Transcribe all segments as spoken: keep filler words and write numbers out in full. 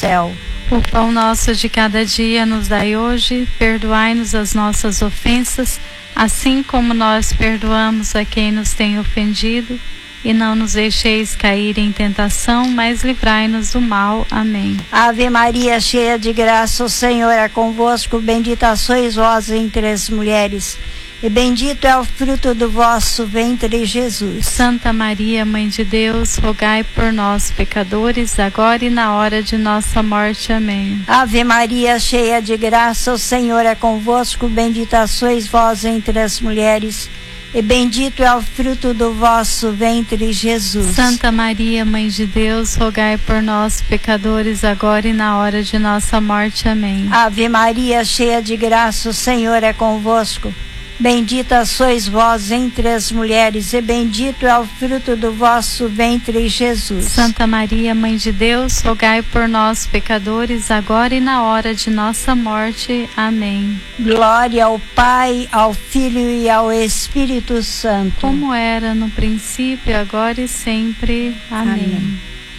céu. O pão nosso de cada dia nos dai hoje, perdoai-nos as nossas ofensas, assim como nós perdoamos a quem nos tem ofendido, e não nos deixeis cair em tentação, mas livrai-nos do mal. Amém. Ave Maria, cheia de graça, o Senhor é convosco, bendita sois vós entre as mulheres, e bendito é o fruto do vosso ventre, Jesus. Santa Maria, Mãe de Deus, rogai por nós, pecadores, agora e na hora de nossa morte. Amém. Ave Maria, cheia de graça, o Senhor é convosco, bendita sois vós entre as mulheres, e bendito é o fruto do vosso ventre, Jesus. Santa Maria, Mãe de Deus, rogai por nós, pecadores, agora e na hora de nossa morte. Amém. Ave Maria, cheia de graça, o Senhor é convosco, bendita sois vós entre as mulheres, e bendito é o fruto do vosso ventre, Jesus. Santa Maria, Mãe de Deus, rogai por nós, pecadores, agora e na hora de nossa morte. Amém. Glória ao Pai, ao Filho e ao Espírito Santo. Como era no princípio, agora e sempre. Amém. Amém.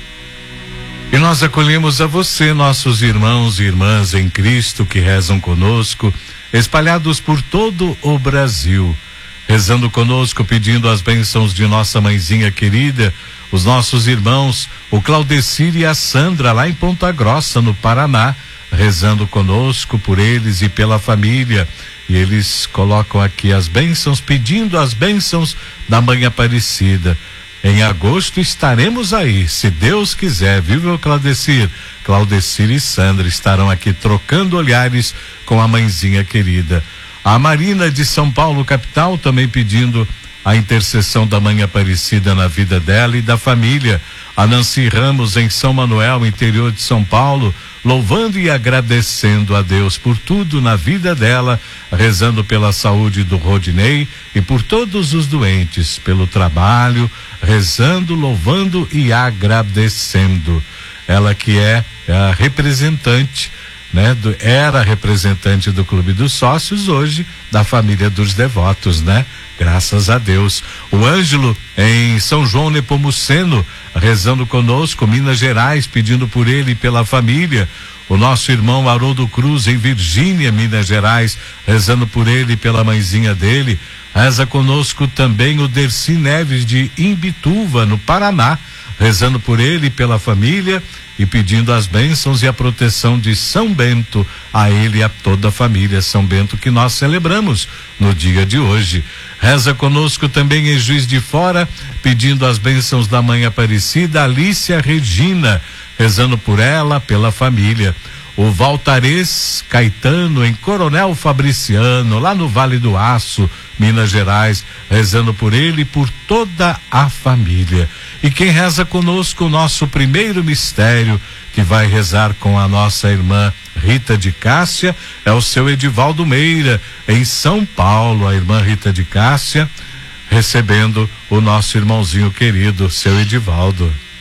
E nós acolhemos a você, nossos irmãos e irmãs em Cristo que rezam conosco, espalhados por todo o Brasil, rezando conosco, pedindo as bênçãos de nossa mãezinha querida, os nossos irmãos, o Claudecir e a Sandra, lá em Ponta Grossa, no Paraná, rezando conosco por eles e pela família. E eles colocam aqui as bênçãos, pedindo as bênçãos da Mãe Aparecida. Em agosto estaremos aí, se Deus quiser, viu, meu Claudecir? Claudecir e Sandra estarão aqui trocando olhares com a mãezinha querida. A Marina de São Paulo, capital, também pedindo a intercessão da Mãe Aparecida na vida dela e da família. A Nancy Ramos, em São Manuel, interior de São Paulo, louvando e agradecendo a Deus por tudo na vida dela, rezando pela saúde do Rodinei e por todos os doentes, pelo trabalho, rezando, louvando e agradecendo. Ela que é a representante, né? Do, era representante do Clube dos Sócios, hoje da família dos devotos, né? Graças a Deus. O Ângelo em São João Nepomuceno, rezando conosco, Minas Gerais, pedindo por ele e pela família. O nosso irmão Haroldo Cruz em Virgínia, Minas Gerais, rezando por ele e pela mãezinha dele. Reza conosco também o Dercy Neves de Imbituva, no Paraná, rezando por ele e pela família e pedindo as bênçãos e a proteção de São Bento a ele e a toda a família São Bento que nós celebramos no dia de hoje. Reza conosco também em Juiz de Fora, pedindo as bênçãos da Mãe Aparecida, Alícia Regina, rezando por ela, pela família. O Valtarês Caetano em Coronel Fabriciano, lá no Vale do Aço, Minas Gerais, rezando por ele e por toda a família. E quem reza conosco o nosso primeiro mistério, que vai rezar com a nossa irmã Rita de Cássia, é o seu Edivaldo Meira, em São Paulo, a irmã Rita de Cássia, recebendo o nosso irmãozinho querido, seu Edivaldo.